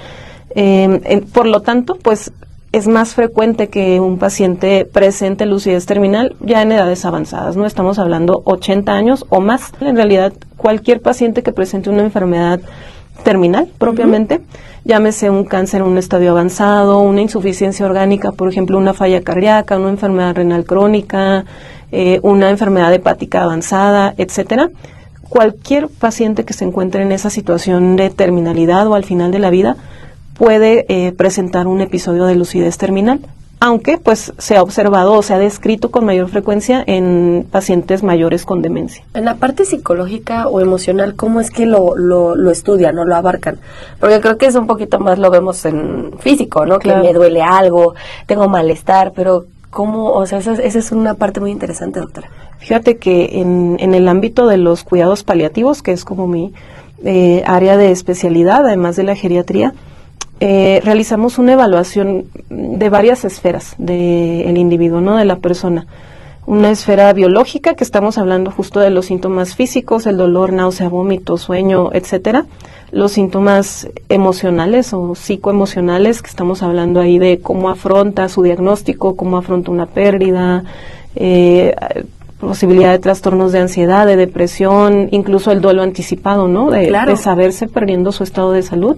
Eh, en, por lo tanto, pues es más frecuente que un paciente presente lucidez terminal ya en edades avanzadas, ¿no? Estamos hablando ochenta años o más. En realidad, cualquier paciente que presente una enfermedad terminal propiamente, uh-huh. llámese un cáncer en un estadio avanzado, una insuficiencia orgánica, por ejemplo, una falla cardíaca, una enfermedad renal crónica, eh, una enfermedad hepática avanzada, etcétera. Cualquier paciente que se encuentre en esa situación de terminalidad o al final de la vida puede eh, presentar un episodio de lucidez terminal, aunque pues se ha observado o se ha descrito con mayor frecuencia en pacientes mayores con demencia. En la parte psicológica o emocional, ¿cómo es que lo, lo, lo estudian o lo abarcan? Porque creo que es un poquito más lo vemos en físico, ¿no? Claro. Que me duele algo, tengo malestar, pero ¿cómo? O sea, esa, esa es una parte muy interesante, doctora. Fíjate que en, en el ámbito de los cuidados paliativos, que es como mi eh, área de especialidad, además de la geriatría, Eh, realizamos una evaluación de varias esferas del individuo, ¿no?, de la persona. Una esfera biológica, que estamos hablando justo de los síntomas físicos, el dolor, náusea, vómito, sueño, etcétera. Los síntomas emocionales o psicoemocionales, que estamos hablando ahí de cómo afronta su diagnóstico, cómo afronta una pérdida, eh, posibilidad de trastornos de ansiedad, de depresión, incluso el duelo anticipado, ¿no?, de, claro. de saberse perdiendo su estado de salud.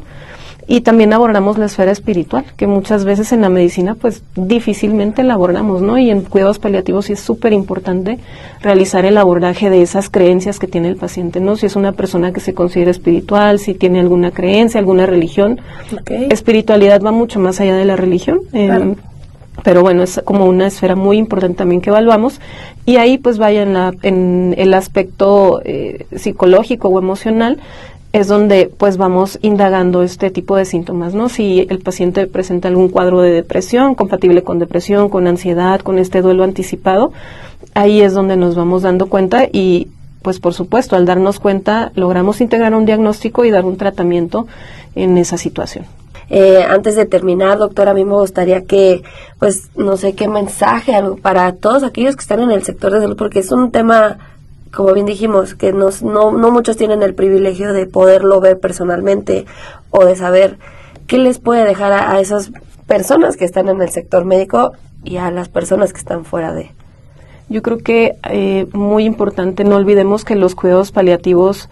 Y también abordamos la esfera espiritual, que muchas veces en la medicina pues difícilmente la abordamos, ¿no? Y en cuidados paliativos sí es súper importante realizar el abordaje de esas creencias que tiene el paciente, ¿no? Si es una persona que se considera espiritual, si tiene alguna creencia, alguna religión. Okay. Espiritualidad va mucho más allá de la religión. Eh, claro. Pero bueno, es como una esfera muy importante también que evaluamos, y ahí pues vaya en, la, en el aspecto eh, psicológico o emocional, es donde pues vamos indagando este tipo de síntomas, ¿no? Si el paciente presenta algún cuadro de depresión, compatible con depresión, con ansiedad, con este duelo anticipado, ahí es donde nos vamos dando cuenta y pues por supuesto al darnos cuenta logramos integrar un diagnóstico y dar un tratamiento en esa situación. Eh, antes de terminar, doctora, a mí me gustaría que, pues, no sé qué mensaje algo para todos aquellos que están en el sector de salud, porque es un tema, como bien dijimos, que nos, no, no muchos tienen el privilegio de poderlo ver personalmente o de saber qué les puede dejar a, a esas personas que están en el sector médico y a las personas que están fuera de. Yo creo que eh, muy importante, no olvidemos que los cuidados paliativos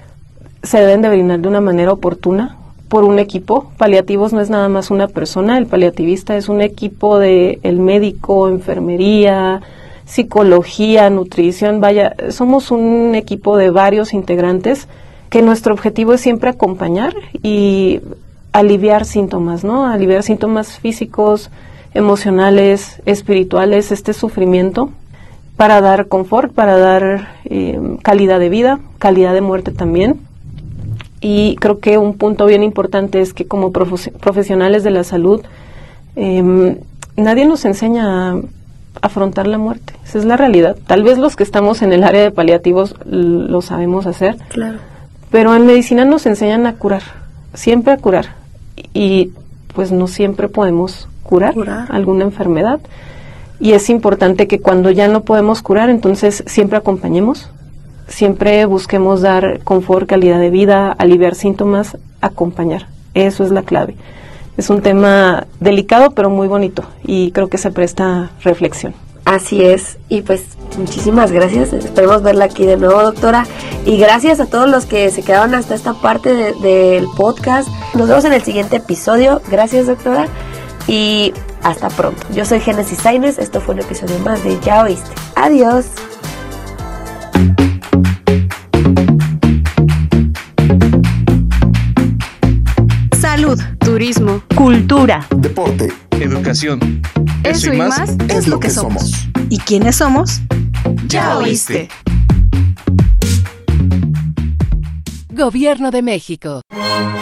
se deben de brindar de una manera oportuna por un equipo. Paliativos no es nada más una persona, el paliativista es un equipo de el médico, enfermería, psicología, nutrición, vaya, somos un equipo de varios integrantes que nuestro objetivo es siempre acompañar y aliviar síntomas, ¿no? Aliviar síntomas físicos, emocionales, espirituales, este sufrimiento, para dar confort, para dar eh, calidad de vida, calidad de muerte también. Y creo que un punto bien importante es que como profe- profesionales de la salud, eh, nadie nos enseña a afrontar la muerte. Esa es la realidad. Tal vez los que estamos en el área de paliativos lo sabemos hacer, claro. Pero en medicina nos enseñan a curar, siempre a curar. Y pues no siempre podemos curar, curar alguna enfermedad. Y es importante que cuando ya no podemos curar, entonces siempre acompañemos, siempre busquemos dar confort, calidad de vida, aliviar síntomas, acompañar. Eso es la clave. Es un tema delicado, pero muy bonito, y creo que se presta reflexión. Así es, y pues muchísimas gracias, esperemos verla aquí de nuevo, doctora, y gracias a todos los que se quedaron hasta esta parte de, del podcast. Nos vemos en el siguiente episodio. Gracias, doctora, y hasta pronto. Yo soy Génesis Sainz, esto fue un episodio más de Ya Oíste. Adiós. Salud, turismo, cultura, deporte, educación. Eso, Eso y más, más es lo que somos. somos. ¿Y quiénes somos? Ya oíste. Gobierno de México.